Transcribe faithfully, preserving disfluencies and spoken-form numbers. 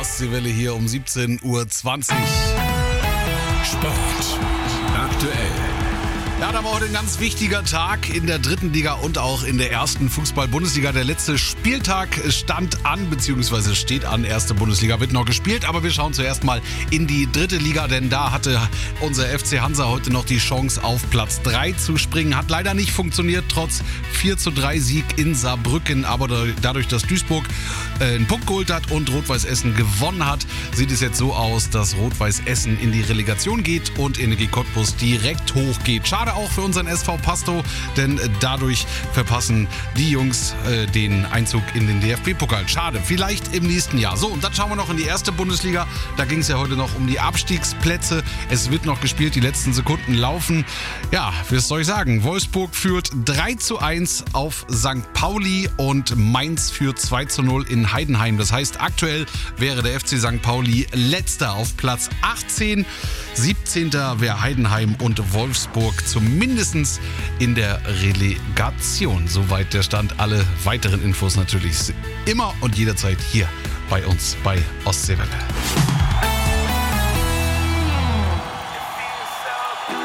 Ostseewelle hier um siebzehn Uhr zwanzig. Sport aktuell. Ja, da war heute ein ganz wichtiger Tag in der dritten Liga und auch in der ersten Fußball-Bundesliga. Der letzte Spieltag stand an, beziehungsweise steht an. Erste Bundesliga wird noch gespielt, aber wir schauen zuerst mal in die dritte Liga, denn da hatte unser F C Hansa heute noch die Chance, auf Platz drei zu springen. Hat leider nicht funktioniert, trotz vier zu drei Sieg in Saarbrücken. Aber dadurch, dass Duisburg einen Punkt geholt hat und Rot-Weiß Essen gewonnen hat, sieht es jetzt so aus, dass Rot-Weiß Essen in die Relegation geht und Energie Cottbus direkt hochgeht. Schade auch für unseren S V Pasto, denn dadurch verpassen die Jungs äh, den Einzug in den D F B-Pokal. Schade, vielleicht im nächsten Jahr. So, und dann schauen wir noch in die erste Bundesliga. Da ging es ja heute noch um die Abstiegsplätze. Es wird noch gespielt, die letzten Sekunden laufen. Ja, was soll ich sagen? Wolfsburg führt drei zu eins auf Sankt Pauli und Mainz führt zwei zu null in Heidenheim. Das heißt, aktuell wäre der F C Sankt Pauli letzter auf Platz achtzehn. siebzehnter wäre Heidenheim und Wolfsburg zumindest in der Relegation. Soweit der Stand. Alle weiteren Infos natürlich immer und jederzeit hier bei uns bei Ostseewelle.